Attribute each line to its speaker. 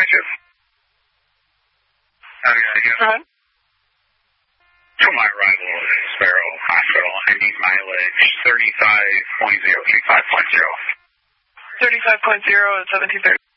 Speaker 1: you.
Speaker 2: Uh-huh.
Speaker 1: To my arrival at Sparrow Hospital, I need mileage 35.0, 35.0.
Speaker 2: 35.0 at 1730.